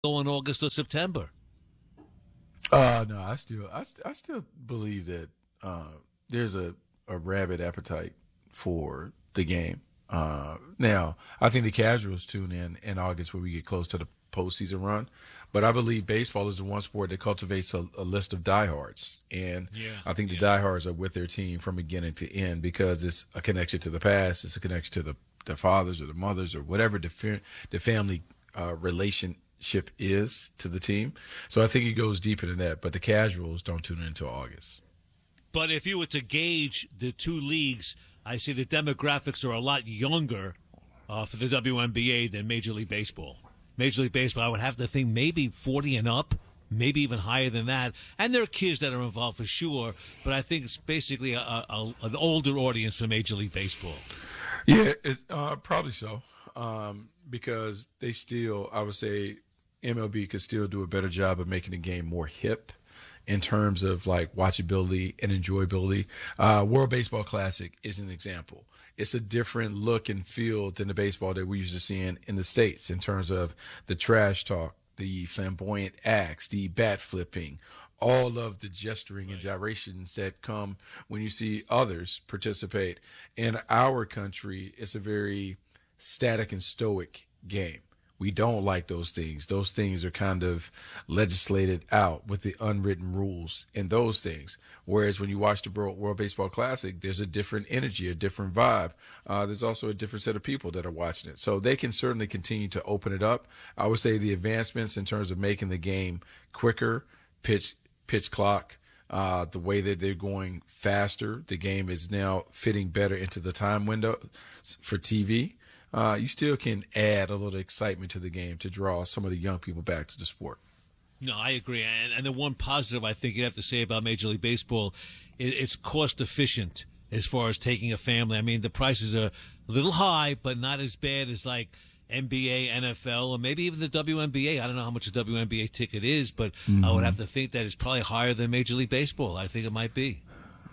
go in August or September. No, I still believe that there's a rabid appetite for the game. Now, I think the casuals tune in August when we get close to the postseason run. But I believe baseball is the one sport that cultivates a list of diehards, and Yeah, I think the yeah. diehards are with their team from beginning to end because it's a connection to the past, it's a connection to the fathers or the mothers or whatever the family relationship is to the team. So I think it goes deeper than that. But the casuals don't tune in until August. But if you were to gauge the two leagues, I see the demographics are a lot younger for the WNBA than Major League Baseball. Major League Baseball, I would have to think maybe 40 and up, maybe even higher than that. And there are kids that are involved for sure, but I think it's basically an older audience for Major League Baseball. Yeah, probably so. Because they still, I would say, MLB could still do a better job of making the game more hip in terms of like watchability and enjoyability. World Baseball Classic is an example. It's a different look and feel than the baseball that we used to see in the States in terms of the trash talk, the flamboyant acts, the bat flipping, all of the gesturing and gyrations that come when you see others participate. In our country, it's a very static and stoic game. We don't like those things. Those things are kind of legislated out with the unwritten rules and those things. Whereas when you watch the World Baseball Classic, there's a different energy, a different vibe. There's also a different set of people that are watching it. So they can certainly continue to open it up. I would say the advancements in terms of making the game quicker, pitch clock, the way that they're going faster, the game is now fitting better into the time window for TV. You still can add a little excitement to the game to draw some of the young people back to the sport. No, I agree. And the one positive I think you have to say about Major League Baseball, it's cost efficient as far as taking a family. I mean, the prices are a little high, but not as bad as like NBA, NFL, or maybe even the WNBA. I don't know how much a WNBA ticket is, but I would have to think that it's probably higher than Major League Baseball. I think it might be.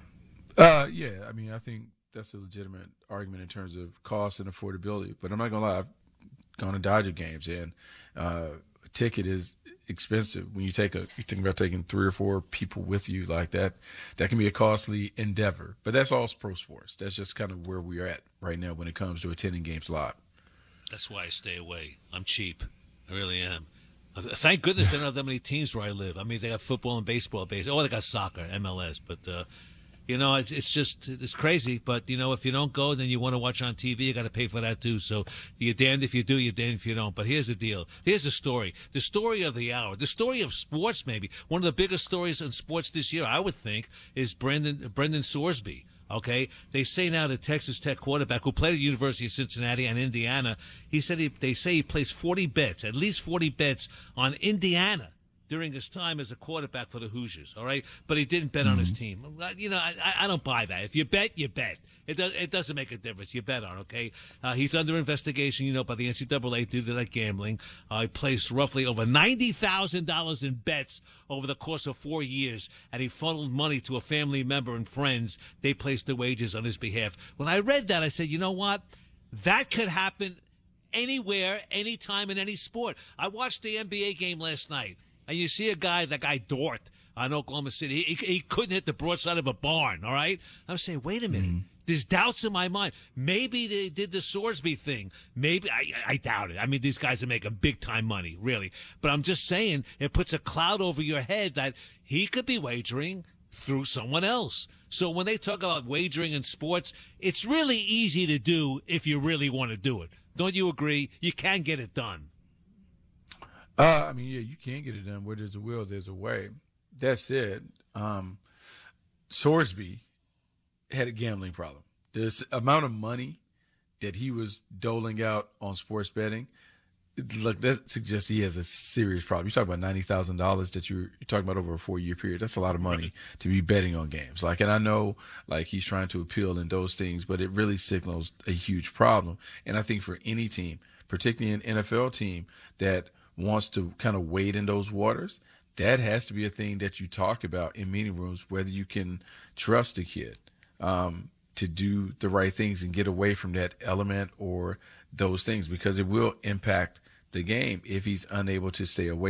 Yeah, I mean, I think that's a legitimate argument in terms of cost and affordability. But I'm not gonna lie, I've gone to Dodger games, and a ticket is expensive. When you think about taking three or four people with you like that, that can be a costly endeavor. But that's all pro sports. That's just kind of where we're at right now when it comes to attending games live. That's why I stay away. I'm cheap. I really am. Thank goodness they don't have that many teams where I live. I mean, they have football and baseball. Oh, they got soccer, MLS. But, it's crazy. But, if you don't go, then you want to watch on TV, you got to pay for that too. So you're damned if you do, you're damned if you don't. But here's the deal. Here's the story. The story of the hour. The story of sports, maybe. One of the biggest stories in sports this year, I would think, is Brendan Sorsby. Okay, they say now the Texas Tech quarterback who played at the University of Cincinnati and Indiana, he said they say he placed 40 bets, at least 40 bets on Indiana during his time as a quarterback for the Hoosiers. All right, but he didn't bet on his team. I don't buy that. If you bet, you bet. It doesn't make a difference. You bet on, okay? He's under investigation, by the NCAA due to that gambling. He placed roughly over $90,000 in bets over the course of 4 years, and he funneled money to a family member and friends. They placed the wages on his behalf. When I read that, I said, you know what? That could happen anywhere, anytime, in any sport. I watched the NBA game last night, and you see that guy Dort on Oklahoma City. He couldn't hit the broadside of a barn, all right? I'm saying, wait a minute. There's doubts in my mind. Maybe they did the Sorsby thing. Maybe I doubt it. I mean, these guys are making big time money, really. But I'm just saying, it puts a cloud over your head that he could be wagering through someone else. So when they talk about wagering in sports, it's really easy to do if you really want to do it. Don't you agree? You can get it done. I mean, yeah, you can get it done. Where there's a will, there's a way. That said, Sorsby had a gambling problem. The amount of money that he was doling out on sports betting, look, that suggests he has a serious problem. You're talking about $90,000 that you're talking about over a 4-year period. That's a lot of money to be betting on games. And I know, he's trying to appeal in those things, but it really signals a huge problem. And I think for any team, particularly an NFL team that wants to kind of wade in those waters, that has to be a thing that you talk about in meeting rooms, whether you can trust a kid to do the right things and get away from that element or those things, because it will impact the game if he's unable to stay away